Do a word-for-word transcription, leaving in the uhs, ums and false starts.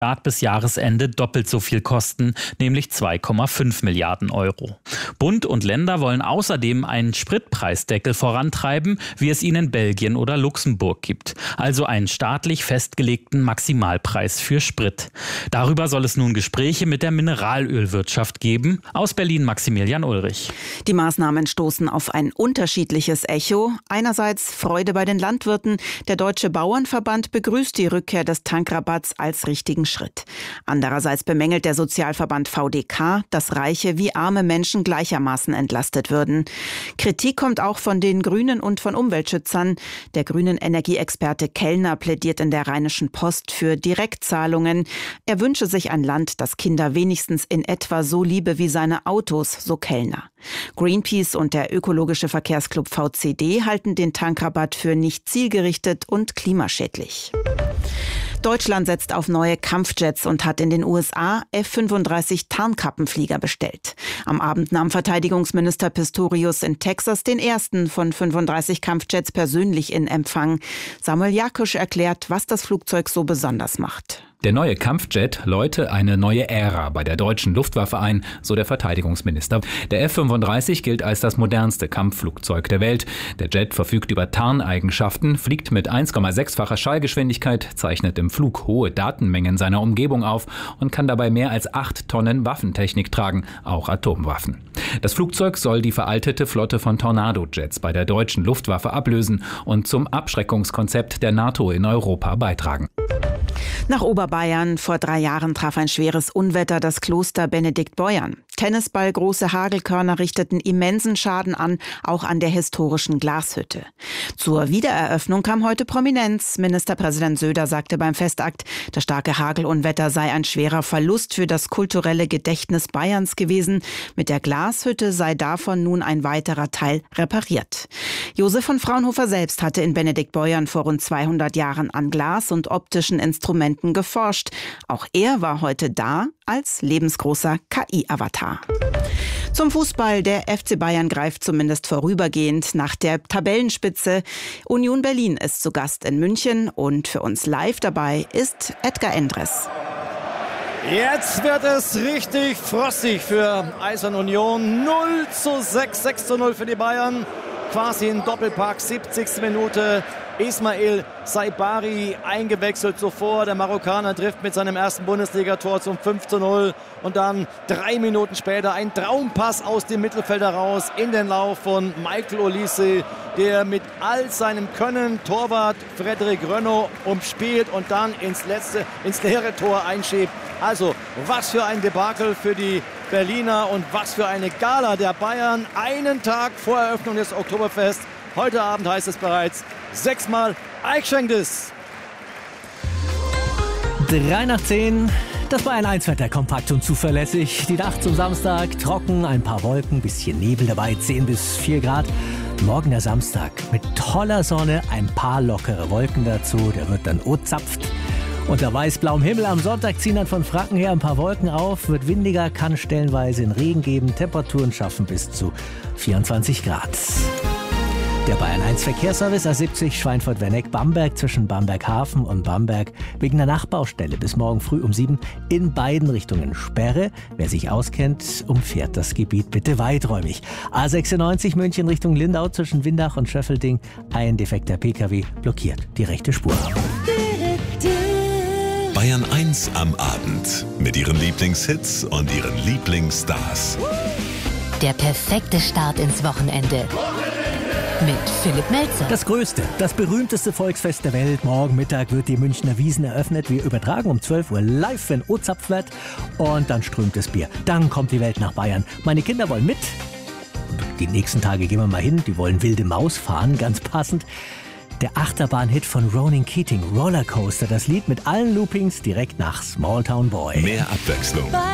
Start bis Jahresende doppelt so viel kosten, nämlich zwei Komma fünf Milliarden Euro. Bund und Länder wollen außerdem einen Spritpreisdeckel vorantreiben, wie es ihn in Belgien oder Luxemburg gibt. Also einen staatlich festgelegten Maximalpreis für Sprit. Darüber soll es nun Gespräche mit der Mineralölwirtschaft geben. Aus Berlin Maximilian Ulrich. Die Maßnahmen stoßen auf ein unterschiedliches Echo. Einerseits Freude bei den Landwirten. Der Deutsche Bauernverband begrüßt die Rückkehr des Tankrabatts als richtigen Schritt. Andererseits bemängelt der Sozialverband V D K, dass reiche wie arme Menschen gleichermaßen entlastet würden. Kritik kommt auch von den Grünen und von Umweltschützern. Der grünen Energieexperte Kellner plädiert in der Rheinischen Post für Direktzahlungen. Er wünsche sich ein Land, das Kinder wenigstens in etwa so liebe wie seine Autos, so Kellner. Greenpeace und der ökologische Verkehrsclub V C D halten den Tankrabatt für nicht zielgerichtet und klimaschädlich. Deutschland setzt auf neue Kampfjets und hat in den U S A F fünfunddreißig Tarnkappenflieger bestellt. Am Abend nahm Verteidigungsminister Pistorius in Texas den ersten von fünfunddreißig Kampfjets persönlich in Empfang. Samuel Jakusch erklärt, was das Flugzeug so besonders macht. Der neue Kampfjet läute eine neue Ära bei der deutschen Luftwaffe ein, so der Verteidigungsminister. Der F fünfunddreißig gilt als das modernste Kampfflugzeug der Welt. Der Jet verfügt über Tarneigenschaften, fliegt mit eins Komma sechs-facher Schallgeschwindigkeit, zeichnet im Flug hohe Datenmengen seiner Umgebung auf und kann dabei mehr als acht Tonnen Waffentechnik tragen, auch Atomwaffen. Das Flugzeug soll die veraltete Flotte von Tornado-Jets bei der deutschen Luftwaffe ablösen und zum Abschreckungskonzept der NATO in Europa beitragen. Nach Oberbayern. Vor drei Jahren traf ein schweres Unwetter das Kloster Benediktbeuern. Tennisballgroße Hagelkörner richteten immensen Schaden an, auch an der historischen Glashütte. Zur Wiedereröffnung kam heute Prominenz. Ministerpräsident Söder sagte beim Festakt, das starke Hagelunwetter sei ein schwerer Verlust für das kulturelle Gedächtnis Bayerns gewesen. Mit der Glashütte sei davon nun ein weiterer Teil repariert. Josef von Fraunhofer selbst hatte in Benediktbeuern vor rund zweihundert Jahren an Glas und optischen Instrumenten geforscht. Auch er war heute da als lebensgroßer K I-Avatar. Zum Fußball. Der F C Bayern greift zumindest vorübergehend nach der Tabellenspitze. Union Berlin ist zu Gast in München und für uns live dabei ist Edgar Endres. Jetzt wird es richtig frostig für Eisern Union. null zu sechs, sechs zu null für die Bayern. Quasi ein Doppelpack, siebzigste Minute. Ismail Saibari eingewechselt zuvor. Der Marokkaner trifft mit seinem ersten Bundesligator zum fünf zu null. Und dann drei Minuten später ein Traumpass aus dem Mittelfeld heraus in den Lauf von Michael Olise, der mit all seinem Können Torwart Frederik Rönno umspielt und dann ins letzte, ins leere Tor einschiebt. Also, was für ein Debakel für die Berliner und was für eine Gala der Bayern. Einen Tag vor Eröffnung des Oktoberfests. Heute Abend heißt es bereits sechsmal Eichschenkdes. drei nach zehn. Das Bayern eins Wetter kompakt und zuverlässig. Die Nacht zum Samstag trocken, ein paar Wolken, bisschen Nebel dabei, zehn bis vier Grad. Morgen der Samstag mit toller Sonne, ein paar lockere Wolken dazu. Der wird dann ozapft. Unter weiß-blauem Himmel am Sonntag ziehen dann von Franken her ein paar Wolken auf. Wird windiger, kann stellenweise in Regen geben. Temperaturen schaffen bis zu vierundzwanzig Grad. Der Bayern eins Verkehrsservice A siebzig Schweinfurt-Werneck-Bamberg zwischen Bamberg-Hafen und Bamberg wegen der Nachbaustelle bis morgen früh um sieben in beiden Richtungen Sperre. Wer sich auskennt, umfährt das Gebiet bitte weiträumig. A sechsundneunzig München Richtung Lindau zwischen Windach und Schöffelding. Ein defekter Pkw blockiert die rechte Spur. Bayern eins am Abend mit ihren Lieblingshits und ihren Lieblingsstars. Der perfekte Start ins Wochenende. Mit Philipp Melzer. Das größte, das berühmteste Volksfest der Welt. Morgen Mittag wird die Münchner Wiesn eröffnet. Wir übertragen um zwölf Uhr live, wenn O-Zapf wird. Und dann strömt das Bier. Dann kommt die Welt nach Bayern. Meine Kinder wollen mit. Die nächsten Tage gehen wir mal hin. Die wollen Wilde Maus fahren, ganz passend. Der Achterbahn-Hit von Ronan Keating, Rollercoaster. Das Lied mit allen Loopings direkt nach Small Town Boy. Mehr Abwechslung.